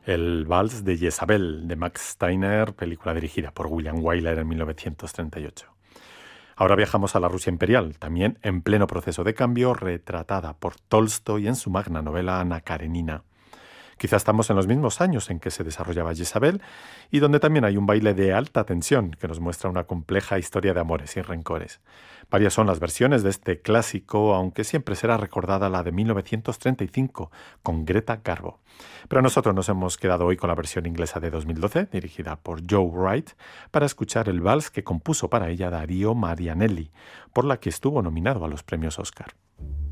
El Vals de Jezabel, de Max Steiner, película dirigida por William Wyler en 1938. Ahora viajamos a la Rusia imperial, también en pleno proceso de cambio, retratada por Tolstoy en su magna novela Ana Karenina. Quizá estamos en los mismos años en que se desarrollaba Jezabel y donde también hay un baile de alta tensión que nos muestra una compleja historia de amores y rencores. Varias son las versiones de este clásico, aunque siempre será recordada la de 1935 con Greta Garbo. Pero nosotros nos hemos quedado hoy con la versión inglesa de 2012, dirigida por Joe Wright, para escuchar el vals que compuso para ella Dario Marianelli, por la que estuvo nominado a los premios Oscar.